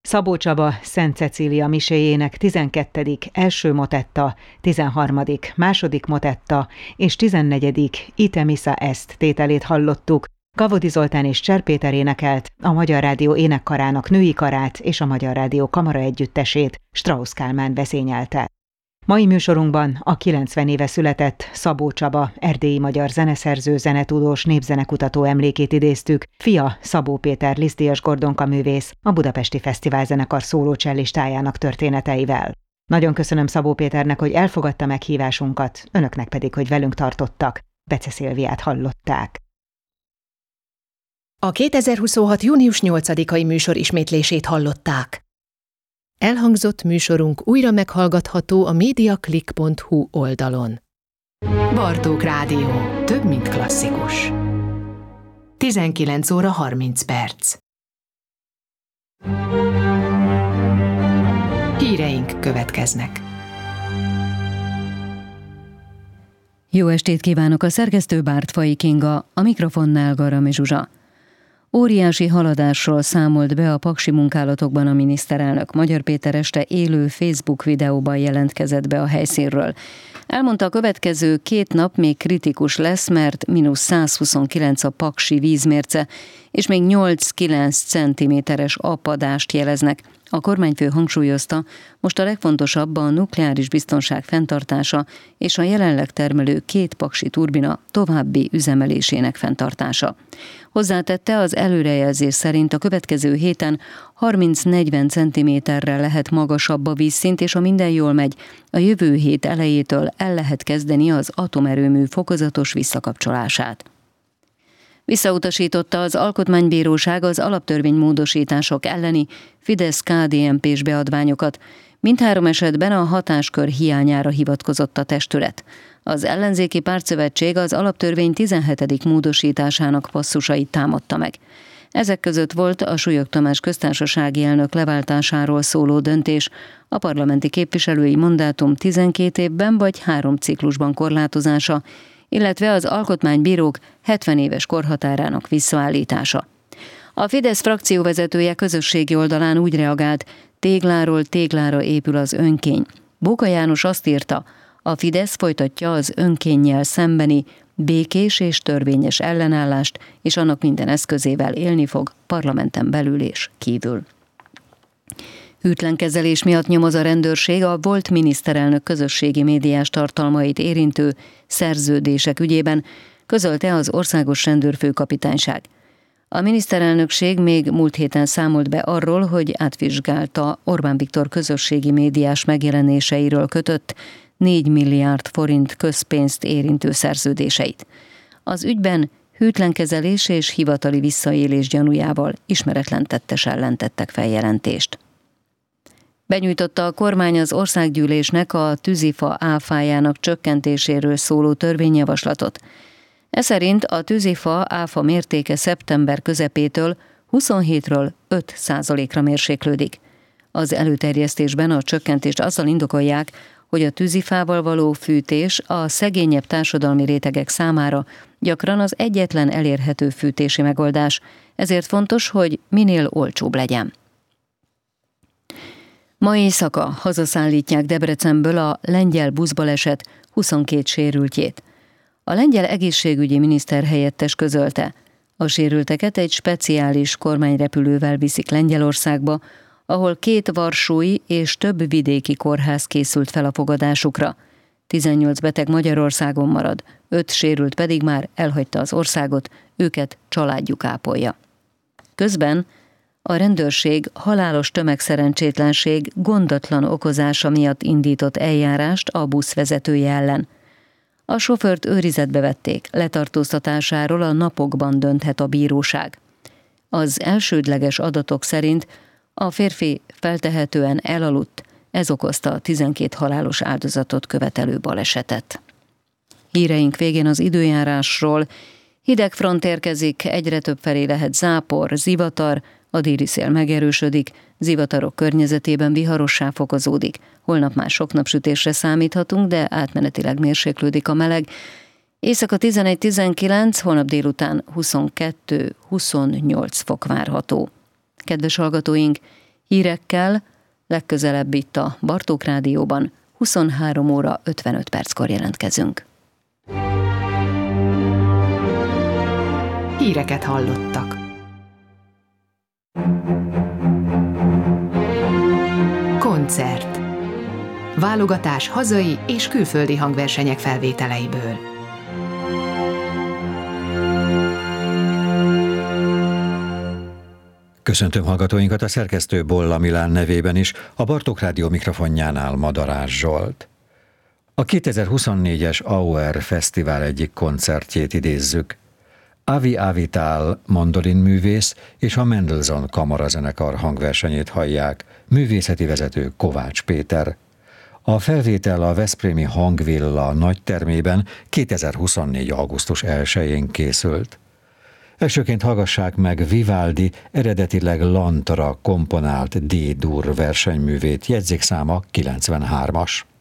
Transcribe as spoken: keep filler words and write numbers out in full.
Szabó Csaba Szent Cecília miséjének tizenkettedik első motetta, tizenharmadik második motetta és tizennegyedik Ite missa est tételét hallottuk. Kavodi Zoltán és Cser Péter énekelt, a Magyar Rádió énekkarának női karát és a Magyar Rádió kamara együttesét Strauss Kálmán vezényelte. Mai műsorunkban a kilencven éve született Szabó Csaba, erdélyi magyar zeneszerző, zenetudós, népzenekutató emlékét idéztük. Fia Szabó Péter Lisztdíjas Gordonka művész a Budapesti Fesztiválzenekar szólócsellistájának történeteivel. Nagyon köszönöm Szabó Péternek, hogy elfogadta meghívásunkat, önöknek pedig, hogy velünk tartottak. Bece Szilviát hallották. A kétezer-huszonhat. június nyolcadikai műsor ismétlését hallották. Elhangzott műsorunk újra meghallgatható a mediaclick pont hu oldalon. Bartók Rádió. Több, mint klasszikus. tizenkilenc óra harminc perc. Híreink következnek. Jó estét kívánok, a szerkesztő Bártfai Kinga, a mikrofonnál Garami Zsuzsa. Óriási haladásról számolt be a paksi munkálatokban a miniszterelnök. Magyar Péter este élő Facebook videóban jelentkezett be a helyszínről. Elmondta, a következő két nap még kritikus lesz, mert mínusz százhuszonkilenc a paksi vízmérce, és még nyolc-kilenc centiméteres apadást jeleznek. A kormányfő hangsúlyozta, most a legfontosabb a nukleáris biztonság fenntartása és a jelenleg termelő két paksi turbina további üzemelésének fenntartása. Hozzátette, az előrejelzés szerint a következő héten harminc-negyven centiméterre lehet magasabb a vízszint, és ha minden jól megy, a jövő hét elejétől el lehet kezdeni az atomerőmű fokozatos visszakapcsolását. Visszautasította az Alkotmánybíróság az alaptörvénymódosítások elleni Fidesz-ká dé en pés beadványokat. Mindhárom esetben a hatáskör hiányára hivatkozott a testület. Az ellenzéki pártszövetség az alaptörvény tizenhetedik módosításának passzusait támadta meg. Ezek között volt a Súlyog Tamás köztársasági elnök leváltásáról szóló döntés, a parlamenti képviselői mandátum tizenkét évben vagy három ciklusban korlátozása, illetve az alkotmánybírók hetven éves korhatárának visszaállítása. A Fidesz frakcióvezetője közösségi oldalán úgy reagált, tégláról téglára épül az önkény. Bóka János azt írta, a Fidesz folytatja az önkénnyel szembeni békés és törvényes ellenállást, és annak minden eszközével élni fog parlamenten belül és kívül. Hűtlen kezelés miatt nyomoz a rendőrség a volt miniszterelnök közösségi médiás tartalmait érintő szerződések ügyében, közölte az Országos Rendőrfőkapitányság. A miniszterelnökség még múlt héten számolt be arról, hogy átvizsgálta Orbán Viktor közösségi médiás megjelenéseiről kötött négy milliárd forint közpénzt érintő szerződéseit. Az ügyben hűtlen kezelés és hivatali visszaélés gyanújával ismeretlen tettes ellen tettek feljelentést. Benyújtotta a kormány az országgyűlésnek a tűzifa áfájának csökkentéséről szóló törvényjavaslatot. Ez szerint a tűzifa áfa mértéke szeptember közepétől huszonhétről öt százalékra mérséklődik. Az előterjesztésben a csökkentést azzal indokolják, hogy a tűzifával való fűtés a szegényebb társadalmi rétegek számára gyakran az egyetlen elérhető fűtési megoldás, ezért fontos, hogy minél olcsóbb legyen. Ma éjszaka hazaszállítják Debrecenből a lengyel buszbaleset huszonkét sérültjét. A lengyel egészségügyi miniszter helyettes közölte, a sérülteket egy speciális kormányrepülővel viszik Lengyelországba, ahol két varsói és több vidéki kórház készült fel a fogadásukra. tizennyolc beteg Magyarországon marad, öt sérült pedig már elhagyta az országot, őket családjuk ápolja. Közben a rendőrség halálos tömegszerencsétlenség gondatlan okozása miatt indított eljárást a busz vezetője ellen. A sofőrt őrizetbe vették, letartóztatásáról a napokban dönthet a bíróság. Az elsődleges adatok szerint a férfi feltehetően elaludt, ez okozta a tizenkét halálos áldozatot követelő balesetet. Híreink végén az időjárásról. Hideg front érkezik, egyre több felé lehet zápor, zivatar, a déli szél megerősödik, zivatarok környezetében viharossá fokozódik. Holnap már sok napsütésre számíthatunk, de átmenetileg mérséklődik a meleg. Éjszaka tizenegy-tizenkilenc, holnap délután huszonkettő-huszonnyolc fok várható. Kedves hallgatóink, Hírekkel legközelebb itt a Bartók Rádióban huszonhárom óra ötvenöt perckor jelentkezünk. Híreket hallottak. Koncert. Válogatás hazai és külföldi hangversenyek felvételeiből. Köszöntöm hallgatóinkat a szerkesztő Bolla Milán nevében is, a Bartók Rádió mikrofonjánál Madarás Zsolt. A kétezer-huszonnégyes Auer Fesztivál egyik koncertjét idézzük. Avi Avital mandolinművész és a Mendelssohn Kamarazenekar hangversenyét hallják, művészeti vezető Kovács Péter. A felvétel a veszprémi Hangvilla nagytermében kétezer-huszonnégy. augusztus elsején készült. Elsőként hallgassák meg Vivaldi eredetileg Lantra komponált D-dur versenyművét, jegyzékszáma kilencvenhármas.